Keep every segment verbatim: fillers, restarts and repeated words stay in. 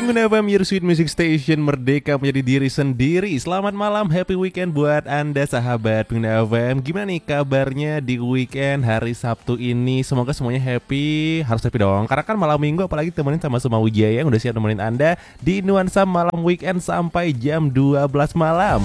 Penguin F M, your sweet music station, merdeka menjadi diri sendiri. Selamat malam, happy weekend buat Anda sahabat Penguin F M. Gimana nih kabarnya di weekend hari Sabtu ini? Semoga semuanya happy, harus happy dong. Karena kan malam minggu apalagi temenin sama Suma Wijaya yang udah siap nemenin Anda di nuansa malam weekend sampai jam dua belas malam.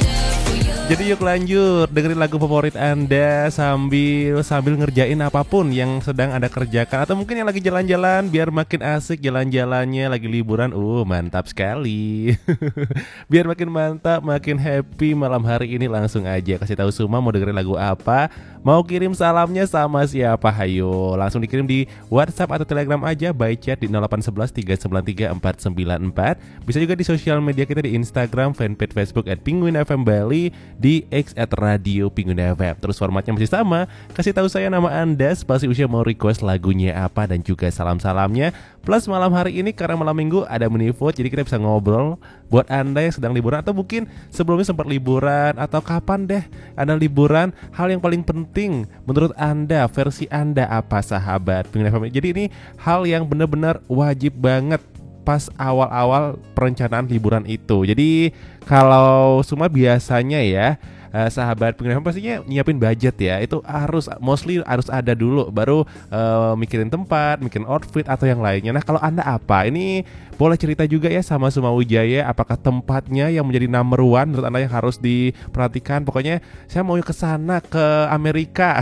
Jadi yuk lanjut, dengerin lagu favorit Anda sambil sambil ngerjain apapun yang sedang Anda kerjakan. Atau mungkin yang lagi jalan-jalan biar makin asik jalan-jalannya, lagi liburan. Uh, mantap sekali. Biar makin mantap, makin happy malam hari ini, langsung aja kasih tahu Suma mau dengerin lagu apa. Mau kirim salamnya sama siapa? Hayo, langsung dikirim di WhatsApp atau Telegram aja by chat di nol delapan satu satu tiga sembilan tiga empat sembilan empat. Bisa juga di sosial media kita di Instagram, fanpage Facebook at Penguin F M Bali, di X at Radio Penguin F M. Terus formatnya masih sama, kasih tahu saya nama Anda, spasi usia, mau request lagunya apa, dan juga salam-salamnya. Plus malam hari ini karena malam minggu ada mini vote, jadi kita bisa ngobrol buat Anda yang sedang liburan atau mungkin sebelumnya sempat liburan atau kapan deh Anda liburan. Hal yang paling penting menurut Anda, versi Anda apa sahabat Penguin F M? Jadi ini hal yang benar-benar wajib banget pas awal-awal perencanaan liburan itu. Jadi kalau semua biasanya ya uh, sahabat Penguin F M pastinya nyiapin budget ya. Itu harus mostly harus ada dulu, baru uh, mikirin tempat, mikirin outfit atau yang lainnya. Nah kalau Anda apa? Ini boleh cerita juga ya sama Suma Wijaya. Apakah tempatnya yang menjadi number one menurut Anda yang harus diperhatikan? Pokoknya saya mau ke sana, ke Amerika.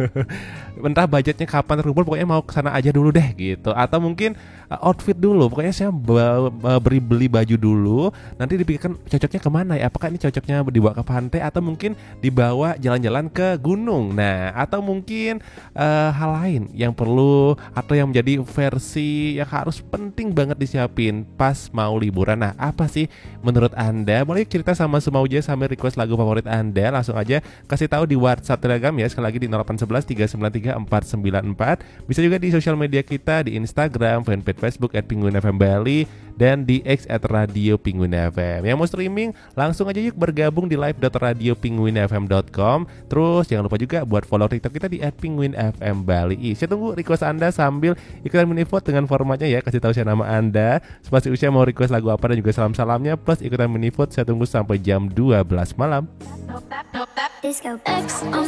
Entah budgetnya kapan terkumpul, pokoknya mau ke sana aja dulu deh gitu. Atau mungkin uh, outfit dulu, pokoknya saya b- beri beli baju dulu, nanti dipikirkan cocoknya kemana ya. Apakah ini cocoknya dibawa ke pantai atau mungkin dibawa jalan-jalan ke gunung. Nah atau mungkin uh, hal lain yang perlu atau yang menjadi versi yang harus penting banget disiapin pas mau liburan. Nah apa sih menurut Anda? Boleh cerita sama Suma Wijaya sambil request lagu favorit Anda. Langsung aja kasih tahu di WhatsApp Telegram ya, sekali lagi di nol delapan satu satu tiga sembilan tiga empat sembilan empat. Bisa juga di sosial media kita di Instagram, fanpage Facebook at Penguin F M Bali, dan di X at Radio Penguin F M. Yang mau streaming langsung aja yuk bergabung di live dot radio penguin f m dot com. Terus jangan lupa juga buat follow TikTok kita di at penguin f m bali. Saya tunggu request Anda sambil ikutan mini vote dengan formatnya ya. Kasih tahu saya nama Anda, spasi usia, mau request lagu apa, dan juga salam-salamnya. Plus ikutan mini vote. Saya tunggu sampai jam dua belas malam. Disco X on